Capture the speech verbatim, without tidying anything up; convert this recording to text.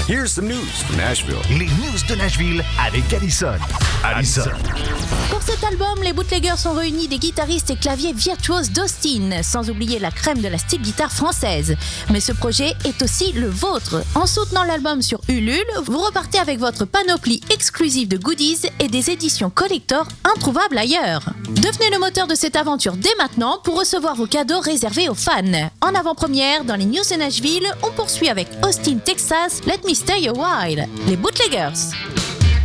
Here's some news from Nashville. Les news de Nashville avec Allison. Allison. Pour cet album, les Bootleggers ont réuni des guitaristes et claviers virtuoses d'Austin, sans oublier la crème de la style guitare française. Mais ce projet est aussi le vôtre. En soutenant l'album sur Ulule, vous repartez avec votre panoplie exclusive de goodies et des éditions collector introuvables ailleurs. Devenez le moteur de cette aventure dès maintenant pour recevoir vos cadeaux réservés aux fans. En avant-première, dans les news de Nashville, on poursuit avec Austin, Texas, Let Me Stay a While, les Bootleggers.